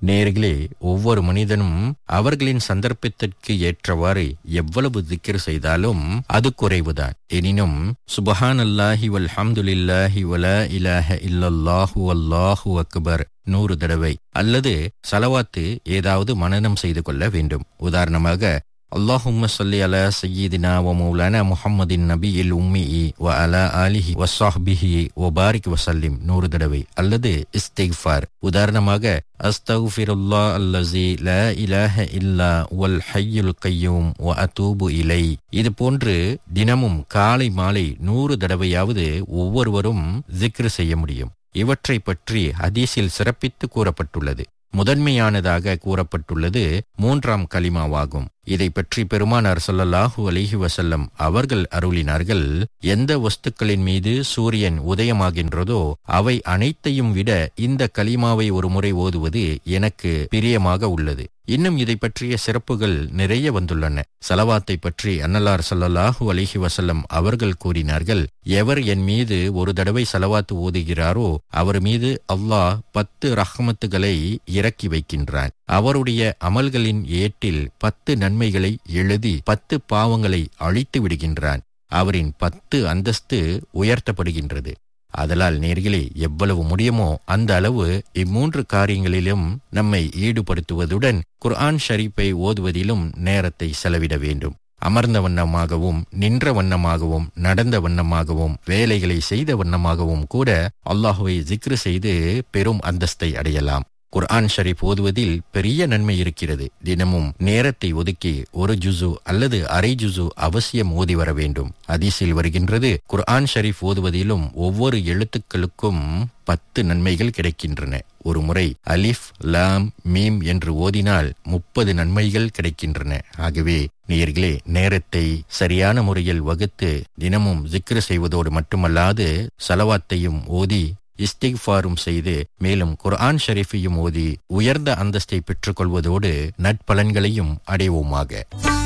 நேயர்களே, ஒவ்வொரு மனிதனும் அவர்களின் சந்தர்ப்பத்திற்கு ஏற்றவாறு எவ்வளவு திக்ர் செய்தாலும் அது குறைவுதான். எனினும் சுபஹானல்லாஹி வல்ஹம்துலில்லாஹி வலா இலாஹ இல்லல்லாஹு வல்லாஹு அக்பர் 100 தடவை அல்லது ஸலவாத்து ஏதாவது மனனம் செய்து கொள்ள வேண்டும். உதாரணமாக, அல்லாஹும்ம ஸல்லி அலா சய்யிதினா வ மௌலானா முஹம்மதின் நபியில் உம்மிஇ வ அலா ஆலிஹி வ ஸஹ்பிஹி வ பாரிக் வ ஸல்லிம் 100 தடவை அல்லது இஸ்திக்ஃபார். உதாரணமாக, அஸ்தக்ஃபிருல்லாஹ் அல்லஸீ லா இலாஹ இல்லா வல் ஹய்யுல் கய்யூம் வ அதூபு இலை. இது போன்று தினமும் காலை மாலை 100 தடவையாவது ஒவ்வொருவரும் ஜிக்ர் செய்ய முடியும். இவற்றை பற்றி ஹதீஸில் சிறப்பித்து கூறப்பட்டுள்ளது. முதன்மையானதாக கூறப்பட்டுள்ளது 3ஆம் கலிமாவாகும். இதை பற்றி பெருமானார் ஸல்லல்லாஹு அலைஹி வஸல்லம் அவர்கள் அருளினார்கள், எந்த வஸ்துக்களின் மீது சூரியன் உதயமாகின்றதோ அவை அனைத்தையும் விட இந்த கலிமாவை ஒரு முறை ஓதுவது எனக்கு பிரியமாக உள்ளது. இன்னும் இதை பற்றிய சிறப்புகள் நிறைய வந்துள்ளன. ஸலவாத்தை பற்றி அன்னலார் ஸல்லல்லாஹு அலைஹி வஸல்லம் அவர்கள் கூறினார்கள், எவர் என் மீது ஒரு தடவை ஸலவாத்து ஓதுகிறாரோ அவர் மீது அல்லாஹ் 10 ரஹ்மத்துகளை இறக்கி வைக்கின்றான். அவருடைய அமல்களின் ஏட்டில் 10 நன்மைகளை எழுதி 10 பாவங்களை அழித்து விடுகின்றான். அவரின் 10 அந்தஸ்து உயர்த்தப்படுகின்றது. அதலால் நேர்களே, எவ்வளவு முடியுமோ அந்த அளவு இம்மூன்று காரியங்களிலும் நம்மை ஈடுபடுத்துவதுடன் குர்ஆன் ஷரீஃபை ஓதுவதிலும் நேரத்தை செலவிட வேண்டும். அமர்ந்த வண்ணமாகவும், நின்ற வண்ணமாகவும், நடந்த வண்ணமாகவும், வேலைகளை செய்த வண்ணமாகவும் கூட அல்லாஹுவை ஜிக்ர் செய்து பெரும் அந்தஸ்தை அடையலாம். குர்ஆன் ஷரீஃப் ஓதுவதில் பெரிய நன்மை இருக்கிறது. தினமும் நேரத்தை ஒதுக்கி ஒரு ஜுசு அல்லது அரை ஜுசு அவசியம் ஓதி வர வேண்டும். ஹதீஸில் வருகின்றது, குர்ஆன் ஷரீஃப் ஓதுவதிலும் ஒவ்வொரு எழுத்துக்களுக்கும் 10 நன்மைகள் கிடைக்கின்றன. ஒரு முறை அலிஃப் லாம் மீம் என்று ஓதினால் 30 நன்மைகள் கிடைக்கின்றன. ஆகவே நேயர்களே, நேரத்தை சரியான முறையில் வகுத்து தினமும் ஜிக்ர் செய்வதோடு மட்டுமல்லாது ஸலவாத்தையும் ஓதி இஸ்திக்ஃபாரும் செய்து மேலும் குர்ஆன் ஷரீஃபையும் ஓதி உயர்ந்த அந்தஸ்தை பெற்றுக் கொள்வதோடு நட்பலன்களையும் அடைவோமாக.